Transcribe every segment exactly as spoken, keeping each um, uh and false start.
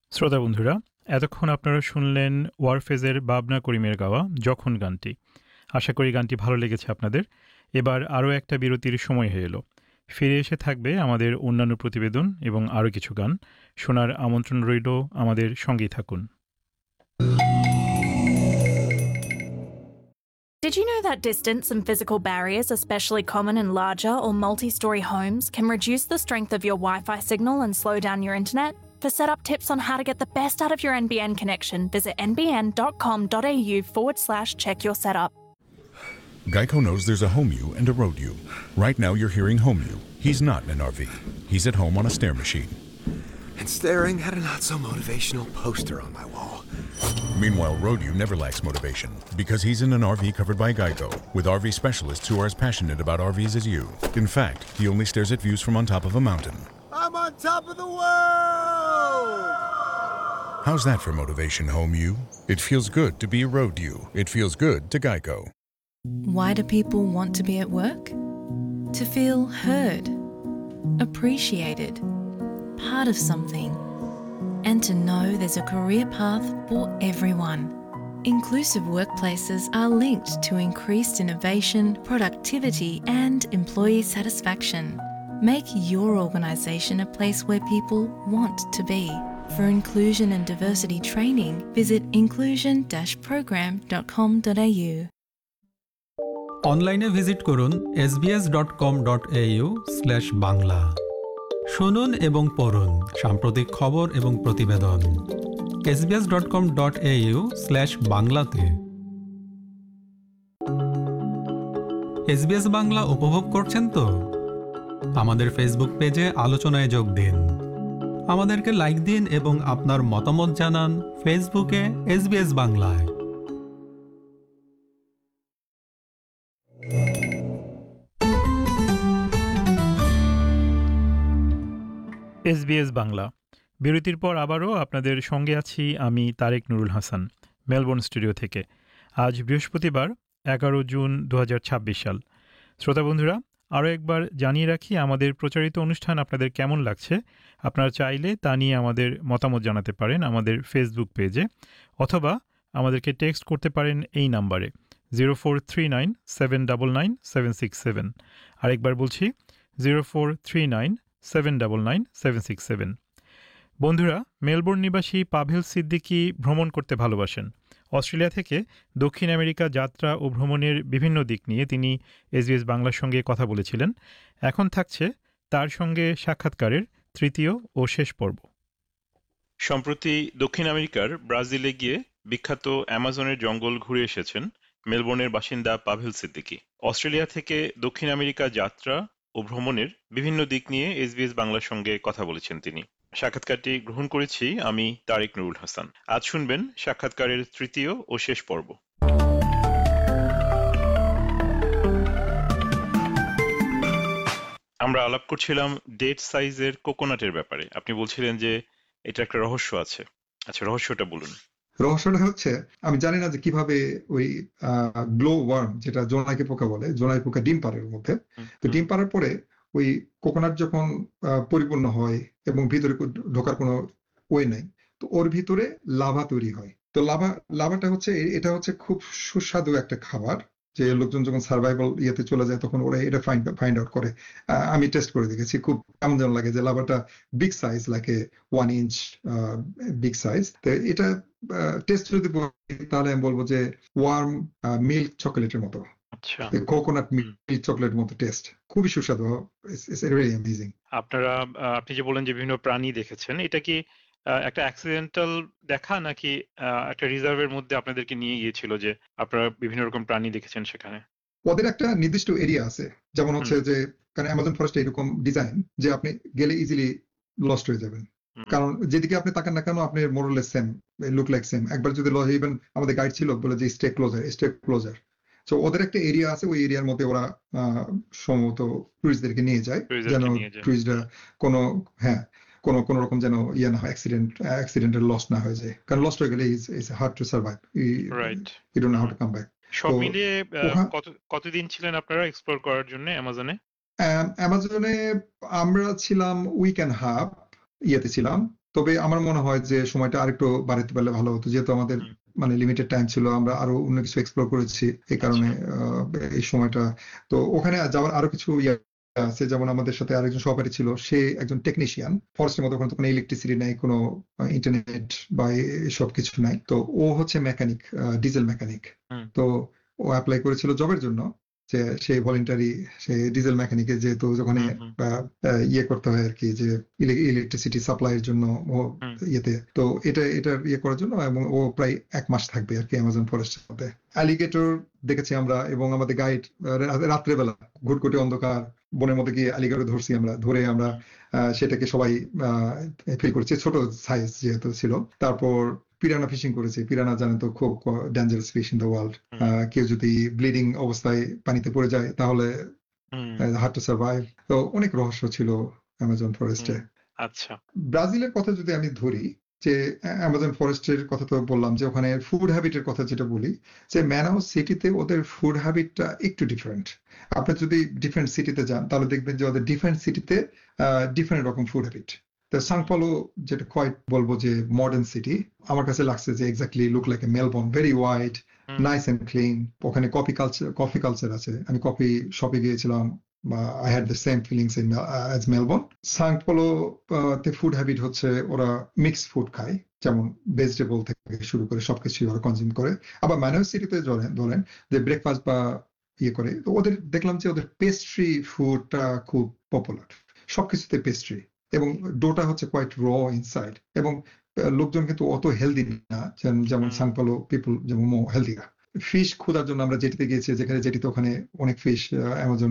শ্রোতা বন্ধুরা, এতক্ষণ আপনারা শুনলেন ওয়ারফেজের বাবনা করিমের গাওয়া যখন গানটি। আশা করি গানটি ভালো লেগেছে আপনাদের। এবার আরও একটা বিরতির সময় হয়ে এলো। ফিরে এসে থাকবে আমাদের অন্যান্য প্রতিবেদন এবং আরও কিছু গান। শোনার আমন্ত্রণ রইল, আমাদের সঙ্গেই থাকুন। Did you know that distance and physical barriers, especially common in larger or multi-storey homes, can reduce the strength of your Wi-Fi signal and slow down your internet? For setup tips on how to get the best out of your N B N connection, visit nbn.com.au forward slash check your setup. Geico knows there's a home you and a road you. Right now you're hearing home you. He's not in an R V. He's at home on a stair machine. And staring at a not-so-motivational poster on my wall. Meanwhile, road you never lacks motivation because he's in an R V covered by Geico with R V specialists who are as passionate about R Vs as you. In fact, he only stares at views from on top of a mountain. I'm on top of the world! How's that for motivation, home you? It feels good to be a road you. It feels good to Geico. Why do people want to be at work? To feel heard, appreciated, part of something, and to know there's a career path for everyone. Inclusive workplaces are linked to increased innovation, productivity, and employee satisfaction. Make your organisation a place where people want to be. For inclusion and diversity training, visit inclusion dash program dot com dot a u. অনলাইনে visit করুন S B S dot com dot A you slash Bangla. শুনুন এবং পড়ুন সাম্প্রতিক খবর এবং প্রতিবেদন S B S dot com dot A you slash বাংলাতে। এস বি এস বাংলা উপভোগ করছেন তো? আমাদের ফেসবুক পেজে আলোচনায় যোগ দিন, আমাদেরকে লাইক দিন এবং আপনার মতামত জানান ফেসবুকে এস বি এস বাংলায়। এসবিএস বাংলা বিরতির পর আবারও আপনাদের সঙ্গে আছি আমি তারেক নুরুল হাসান, মেলবোর্ন স্টুডিও থেকে। আজ বৃহস্পতিবার এগারো জুন দু হাজার ছাব্বিশ সাল। শ্রোতা বন্ধুরা, আরও একবার জানিয়ে রাখি আমাদের প্রচারিত অনুষ্ঠান আপনাদের কেমন লাগছে। আপনারা চাইলে তা নিয়ে আমাদের মতামত জানাতে পারেন আমাদের ফেসবুক পেজে, অথবা আমাদেরকে টেক্সট করতে পারেন এই নাম্বারে zero four three nine seven double nine seven six seven. আরেকবার বলছি zero four three nine seven double nine seven six seven. বন্ধুরা, মেলবোর্ন নিবাসী পাভেল সিদ্দিকী ভ্রমণ করতে ভালোবাসেন। অস্ট্রেলিয়া থেকে দক্ষিণ আমেরিকা যাত্রা ও ভ্রমণের বিভিন্ন দিক নিয়ে তিনি এসবিএস বাংলার সঙ্গে কথা বলেছিলেন। এখন থাকছে তার সঙ্গে সাক্ষাৎকারের তৃতীয় ও শেষ পর্ব। সম্প্রতি দক্ষিণ আমেরিকার ব্রাজিলে গিয়ে বিখ্যাত অ্যামাজনের জঙ্গল ঘুরে এসেছেন মেলবোর্নের বাসিন্দা পাভেল সিদ্দিকী। অস্ট্রেলিয়া থেকে দক্ষিণ আমেরিকা যাত্রা ও ভ্রমণের বিভিন্ন দিক নিয়ে এসবিএস বাংলার সঙ্গে কথা বলেছেন তিনি। সাক্ষাৎকারটি গ্রহণ করেছি আমি তারেক নুরুল হাসান। আজ শুনবেন সাক্ষাৎকারের তৃতীয় ও শেষ পর্ব। আমরা আলাপ করছিলাম ডেট সাইজের কোকোনাটের ব্যাপারে। আপনি বলছিলেন যে এটা একটা রহস্য আছে। আচ্ছা, রহস্যটা বলুন। রহস্যটা হচ্ছে, আমি জানি না যে কিভাবে ওই গ্লো ওয়ার্ম, যেটা জোনাকি পোকা বলে, জোনাকি পোকা ডিম পাড়ার মধ্যে, তো ডিম পাড়ার পরে ওই কোকোনাট যখন পরিপূর্ণ হয় এবং ভিতরে ঢোকার কোনো ওয়ে নাই, তো ওর ভিতরে লাভা তৈরি হয়। তো লাভা লাভাটা হচ্ছে, এটা হচ্ছে খুব সুস্বাদু একটা খাবার, যে লোকজন যখন সার্ভাইভাল ইয়েতে চলে যায় তখন ওরা এটা ফাইন্ড ফাইন্ড আউট করে। আমি টেস্ট করে দেখেছি, খুব কেমন যেন লাগে, যে লাভাটা big size, like a one inch big size. তো এটা টেস্ট যদি তাহলে আমি বলবো যে ওয়ার্ম মিল্ক চকোলেটের মতো, কোকোনাট মিল্ক চকোলেটের মতো টেস্ট, খুবই সুস্বাদু। আপনারা আপনি যে বলেন যে বিভিন্ন প্রাণী দেখেছেন, এটা কি একটা অ্যাক্সিডেন্টাল দেখা নাকি একটা রিজার্ভের মধ্যে আপনাদেরকে নিয়ে গিয়েছিল যে আপনারা বিভিন্ন রকম প্রাণী দেখেছেন সেখানে? ওদের একটা নির্দিষ্ট এরিয়া আছে, যেমন হচ্ছে যে কারণ অ্যামাজন ফরেস্টে এরকম ডিজাইন যে আপনি গেলে ইজিলি লস্ট হয়ে যাবেন, কারণ যেদিকে আপনি তাকান না কেন আপনি মোরলেস সেম, লুক লাইক সেম। একবার যদি লস, ইভেন আমাদের গাইড ছিল বলে যে স্টে ক্লোজার, স্টে ক্লোজার। তো ওদের একটা এরিয়া আছে, ওই এরিয়ার মধ্যে ওরা সম্ভবত টুরিস্টদেরকে নিয়ে যায়, যেন টুরিস্টরা কোনো হ্যাঁ কোনো কোনো রকম যেন ইয়ে না হয়, অ্যাক্সিডেন্ট অ্যাক্সিডেন্টের লস না হয়ে যায়, কারণ লস্ট হয়ে গেলে it's hard to survive, you don't know how to come back. সব মিলিয়ে কত কতদিন ছিলেন আপনারা এক্সপ্লোর করার জন্য অ্যামাজনে? অ্যামাজনে আমরা ছিলাম উইক এন্ড হাফ, ইয়েতে ছিলাম। তবে আমার মনে হয় যে সময়টা আরেকটু বাড়াতে পারলে ভালো হতো, যেহেতু আমাদের মানে লিমিটেড টাইম ছিল, আমরা আরো অন্য কিছু এক্সপ্লোর করেছি, এই কারণে আহ, এই সময়টা। তো ওখানে যাওয়ার আরো কিছু ইয়ে আছে, যেমন আমাদের সাথে আরেকজন সহকারী ছিল, সে একজন টেকনিশিয়ান। ফরেস্টের মধ্যে ওখানে তো কোনো ইলেকট্রিসিটি নাই, কোনো ইন্টারনেট বা এসব কিছু নাই। তো ও হচ্ছে মেকানিক, ডিজেল মেকানিক। তো ও অ্যাপ্লাই করেছিল জবের জন্য, যে সে ভলেন্টারি, সে ডিজেল মেকানিকে, যেহেতু ওখানে আহ, আহ, ইয়ে করতে হয় আর কি, যে ইলেকট্রিসিটি সাপ্লাইয়ের জন্য ও ইয়েতে। তো এটা এটা ইয়ে করার জন্য, এবং ও প্রায় এক মাস থাকবে আর কি অ্যামাজন ফরেস্টের মধ্যে। অ্যালিগেটর দেখেছি আমরা, এবং আমাদের গাইড রাত্রেবেলা ঘুটঘুটে অন্ধকার বনের মধ্যে গিয়ে অ্যালিগেটর ধরছি আমরা, ধরে আমরা আহ, সেটাকে সবাই ফিল করেছি, ছোট সাইজ যেহেতু ছিল। তারপর পিরানা ফিশিং করেছি। পিরানা জানেন তো খুব dangerous fish in the world. কেউ যদি ব্লিডিং অবস্থায় পানিতে পড়ে যায় তাহলে হার্ড টু সার্ভাইভ। তো অনেক রহস্য ছিল অ্যামাজন ফরেস্টে। আচ্ছা, ব্রাজিলের কথা যদি আমি ধরি, যে অ্যামাজন ফরেস্টের কথা তো বললাম, যে ওখানে ফুড হ্যাবিটের কথা যেটা বলি, যে ম্যানাউস সিটিতে ওদের ফুড হ্যাবিটটা একটু ডিফারেন্ট। আপনি যদি ডিফারেন্ট সিটিতে যান তাহলে দেখবেন যে ওদের ডিফারেন্ট সিটিতে ডিফারেন্ট রকম ফুড হ্যাবিট। তো সাং পাউলো যেটা কোয়াইট বলবো যে মডার্ন সিটি, আমার কাছে লাগছে যে exactly look like a Melbourne, very white, nice and clean. ওখানে কফি কালচার কফি কালচার আছে। আমি কফি শপে গিয়েছিলাম, I had the same feelings in uh, as Melbourne. Sao Paulo তে ফুড হ্যাবিট হচ্ছে ওরা মিক্সড ফুড খায়, যেমন ভেজিটেবল থেকে শুরু করে সবকিছু ওরা কনজিউম করে। আবার ম্যানুয়াল সিটিতে ধরেন যে ব্রেকফাস্ট বা ইয়ে করে, তো ওদের দেখলাম যে ওদের পেস্ট্রি ফুডটা খুব পপুলার, সবকিছুতে পেস্ট্রি, এবং ডোটা হচ্ছে কোয়াইট র ইনসাইড। এবং লোকজন কিন্তু অত হেলদি না, যেমন সাং পাউলো পিপল যেমন হেলদি না। ফিশ খোঁজার জন্য আমরা জেটিতে গিয়েছি, যেখানে জেটিতে ওখানে অনেক ফিশ, অ্যামাজন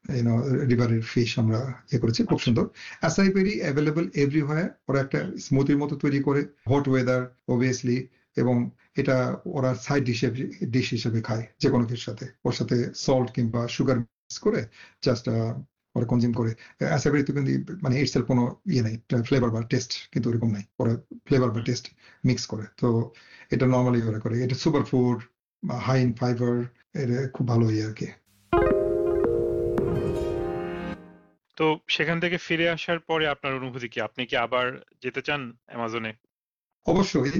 রিভারের ফিশ আমরা ইয়ে করেছি, খুব সুন্দর। অ্যাসাই বেরি অ্যাভেলেবল এভরিহোয়ার। ওরা একটা স্মুদির মতো তৈরি করে, হট ওয়েদার অবভিয়াসলি, এবং এটা ওরা সাইড ডিশ ডিশ হিসেবে খায় যে কোনো কিছুর সাথে, ওর সাথে সল্ট কিংবা সুগার মিক্স করে জাস্ট ওরা কনজিউম করে। অ্যাসাই বেরি তো কিন্তু মানে ইটসেলফ কোনো ইয়ে নাই, ফ্লেভার বা টেস্ট কিন্তু ওরকম নাই, ওরা ফ্লেভার বা টেস্ট মিক্স করে। তো এটা নর্মালি ওরা করে। এটা super food, high in fibre, এটা খুব ভালো ইয়ে আর কি। তো সেখান থেকে ফিরে আসার পরে আপনার অনুভূতি কি? আপনি কি আবার যেতে চান অ্যামাজনে? অবশ্যই।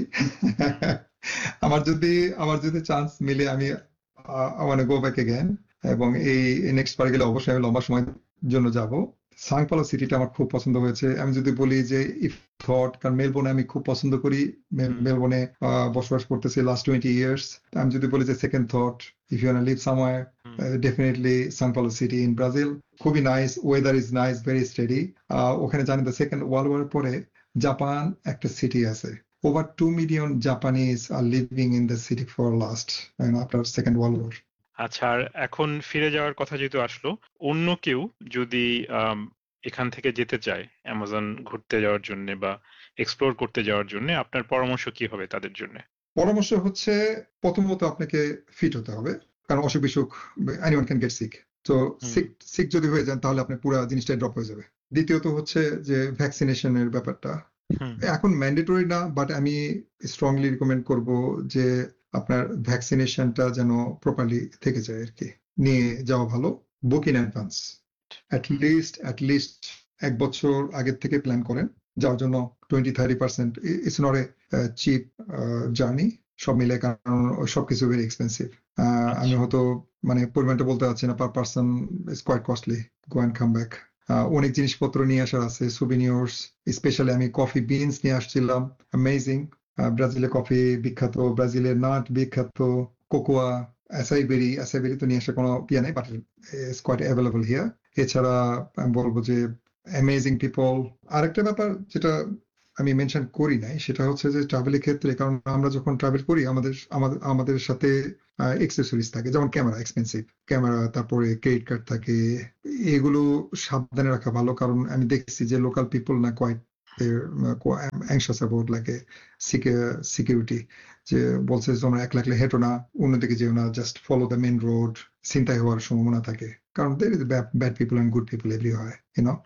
আমার যদি আমার যদি চান্স মিলে, আমি মানে গো ব্যাক এগেন, এবং এই নেক্সট বার গেলে অবশ্যই আমি লম্বা সময়ের জন্য যাব। সাং পাউলো সিটিটা আমার খুব পছন্দ হয়েছে। আমি যদি বলি যে ইফ থট, কারণ মেলবোর্নে আমি খুব পছন্দ করি, মেলবোর্নে বসবাস করতেছি লাস্ট টোয়েন্টি ইয়ার্স। আমি যদি বলি যে second thought, if you want to leave somewhere, definitely Tsang Paulo city in Brazil. খুবই nice, weather is nice, very steady. ওখানে জানেন দ্য সেকেন্ড ওয়ার্ল্ড ওয়ার পরে জাপান একটা সিটি আছে, over two million Japanese R living in the city for last after second world war. আচ্ছা, আর এখন ফিরে যাওয়ার কথা যেহেতু আসলো, অন্য কেউ যদি এখান থেকে যেতে চায় অ্যামাজন ঘুরতে যাওয়ার জন্য বা এক্সপ্লোর করতে যাওয়ার জন্য, আপনার পরামর্শ কি হবে তাদের জন্য? পরামর্শ হচ্ছে, প্রথমত আপনাকে ফিট হতে হবে, কারণ অসুখ বিসুখ এনিওয়ান ক্যান গেট সিক। তো সিক সিক যদি হয়ে যান তাহলে আপনার পুরো জিনিসটাই ড্রপ হয়ে যাবে। দ্বিতীয়ত হচ্ছে যে ভ্যাকসিনেশনের ব্যাপারটা এখন ম্যান্ডেটরি না, বাট আমি স্ট্রংলি রিকমেন্ড করব যে আপনার ভ্যাকসিনেশনটা যেন প্রপারলি থেকে যায় আর কি, নিয়ে যাওয়া ভালো। Book in advance, at least at least এক বছর আগের থেকে প্ল্যান করেন যাওয়ার জন্য। Twenty thirty percent it's not a chip journey সব মিলে, কারণ সবকিছু ভেরি এক্সপেন্সিভ। আমি হয়তো মানে পরিমাণটা বলতে পারছি না, per person is quite costly. Go and come back. অনেক জিনিসপত্র নিয়ে আসার আছে, সুভিনিয়র্স, স্পেশালি আমি কফি বিনস নিয়ে আসছিলাম, অ্যামেজিং। ব্রাজিলের কফি বিখ্যাত, ব্রাজিলের নাট বিখ্যাত, কোকোয়া, অ্যাসাই বেরি। অ্যাসাই বেরি তো নিয়ে আসার কোনো ইয়ে নেই, but it's quite available here. এছাড়া আমি বলবো যে অ্যামেজিং পিপল। আরেকটা ব্যাপার যেটা আমি মেনশন করি নাই, সেটা হচ্ছে যে ট্রাভেলের ক্ষেত্রে, কারণ আমরা যখন ট্রাভেল করি আমাদের আমাদের আমাদের সাথে এক্সেসরিজ থাকে, যেমন ক্যামেরা, এক্সপেন্সিভ ক্যামেরা, তারপরে ক্রেডিট কার্ড থাকে। এগুলো সাবধানে রাখা ভালো, কারণ আমি দেখছি যে লোকাল পিপল না quite anxious about like security, যে বলছে তোমরা এক লাখ হেঁটো না, অন্যদিকে যেও না, just follow the main road. ছিনতাই হওয়ার সম্ভাবনা থাকে, কারণ there is bad people and good people everywhere, you know.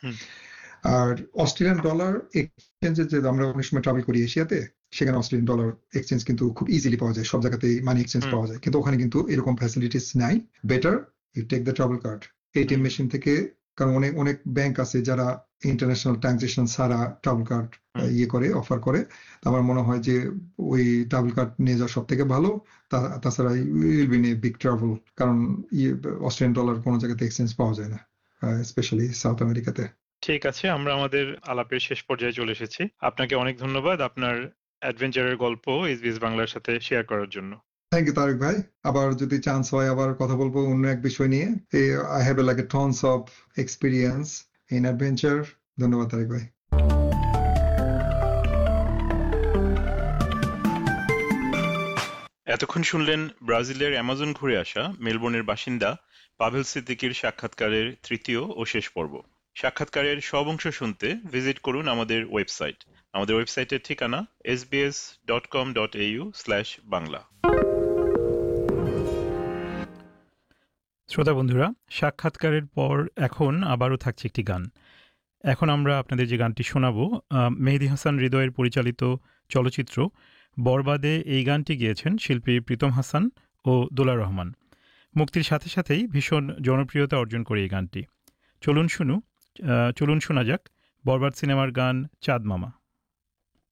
R Australian dollar এক্সচেঞ্জের, যে আমরা অনেক সময় ট্রাভেল করি এশিয়াতে, সেখানে অস্ট্রেলিয়ান ডলার এক্সচেঞ্জ কিন্তু খুব ইজিলি পাওয়া যায়, সব জায়গাতেই মানি এক্সচেঞ্জ পাওয়া যায়, কিন্তু ওখানে কিন্তু এরকম ফ্যাসিলিটিস নাই। Better you take the travel card, ATM machine থেকে কারণ অনেক অনেক ব্যাংক আছে যারা ইন্টারন্যাশনাল ট্রানজেকশন ছাড়া ট্রাভেল কার্ড ইয়ে করে অফার করে। আমার মনে হয় যে ওই ট্রাভেল কার্ড নিয়ে যাওয়া সব থেকে ভালো। তাছাড়া উইল বি বিগ ট্রাভেল, কারণ অস্ট্রেলিয়ান ডলার কোনো জায়গাতে এক্সচেঞ্জ পাওয়া যায় না, স্পেশালি সাউথ আমেরিকাতে। ঠিক আছে, আমরা আমাদের আলাপের শেষ পর্যায়ে চলে এসেছি। আপনাকে অনেক ধন্যবাদ আপনার অ্যাডভেঞ্চারের গল্প এসবিএস বাংলার সাথে শেয়ার করার জন্য। থ্যাংক ইউ তারেক ভাই। আবার যদি চান্স হয় আবার কথা বলবো অন্য এক বিষয় নিয়ে। I have like a tonnes of experience in adventure. ধন্যবাদ তারেক ভাই। এতক্ষণ শুনলেন ব্রাজিলের অ্যামাজন ঘুরে আসা মেলবোর্নের বাসিন্দা পাভেল সিদ্দিকীর সাক্ষাৎকারের তৃতীয় ও শেষ পর্ব। সাক্ষাৎকারের সব অংশ শুনতে ভিজিট করুন আমাদের ওয়েবসাইট। আমাদের ওয়েবসাইটের ঠিকানা S B S dot com dot A you slash Bangla. শ্রোতা বন্ধুরা, সাক্ষাৎকারের পর এখন আবারও থাকছে একটি গান। এখন আমরা আপনাদের যে গানটি শোনাবো, মেহেদী হাসান হৃদয়ের পরিচালিত চলচ্চিত্র বরবাদে এই গানটি গেয়েছেন শিল্পী প্রীতম হাসান ও দোলা রহমান। মুক্তির সাথে সাথেই ভীষণ জনপ্রিয়তা অর্জন করে এই গানটি। চলুন শুনু চলুন শোনা যাক বরবাদ সিনেমার গান চাঁদ মামা।